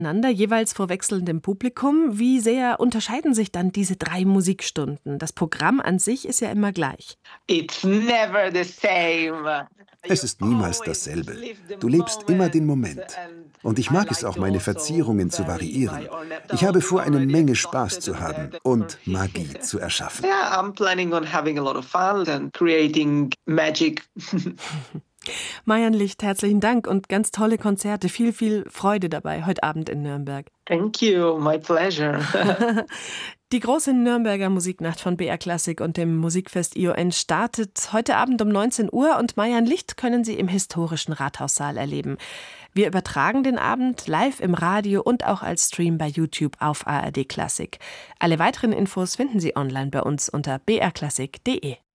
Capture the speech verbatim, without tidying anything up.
Einander, jeweils vor wechselndem Publikum. Wie sehr unterscheiden sich dann diese drei Musikstunden? Das Programm an sich ist ja immer gleich. It's never the same. Es ist niemals dasselbe. Du lebst immer den Moment. Und ich mag es auch, meine Verzierungen zu variieren. Ich habe vor, eine Menge Spaß zu haben und Magie zu erschaffen. Yeah, I'm planning on having a lot of fun and creating magic. Marian Licht, herzlichen Dank und ganz tolle Konzerte. Viel, viel Freude dabei heute Abend in Nürnberg. Thank you, my pleasure. Die große Nürnberger Musiknacht von B R Klassik und dem Musikfest I O N startet heute Abend um neunzehn Uhr und Marian Licht können Sie im historischen Rathaussaal erleben. Wir übertragen den Abend live im Radio und auch als Stream bei YouTube auf A R D Klassik. Alle weiteren Infos finden Sie online bei uns unter b r klassik punkt d e.